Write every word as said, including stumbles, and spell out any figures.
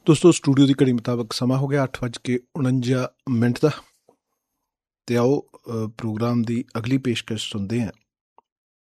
ਦੋਸਤੋ ਸਟੂਡੀਓ ਦੀ ਘੜੀ ਮੁਤਾਬਕ ਸਮਾਂ ਹੋ ਗਿਆ ਅੱਠ ਵੱਜ ਕੇ ਉਣੰਜਾ ਮਿੰਟ ਦਾ। ਅਤੇ ਆਓ ਪ੍ਰੋਗਰਾਮ ਦੀ ਅਗਲੀ ਪੇਸ਼ਕਸ਼ ਸੁਣਦੇ ਹਾਂ।